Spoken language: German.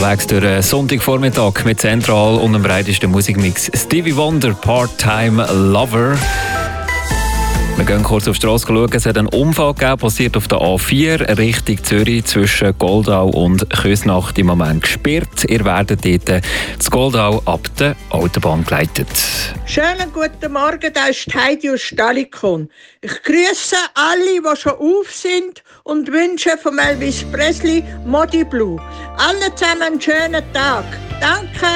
unterwegs durch einen Sonntagvormittag mit Zentral und dem breitesten Musikmix. Stevie Wonder, Part-Time Lover. Wir gehen kurz auf die Strasse schauen. Es hat einen Unfall gegeben, passiert auf der A4 Richtung Zürich zwischen Goldau und Küsnacht im Moment gesperrt. Ihr werdet dort zu Goldau ab der Autobahn geleitet. Schönen guten Morgen, da ist Heidi aus Stalikon. Ich grüße alle, die schon auf sind und wünsche von Elvis Presley Modi Blue. Allen zusammen einen schönen Tag. Danke.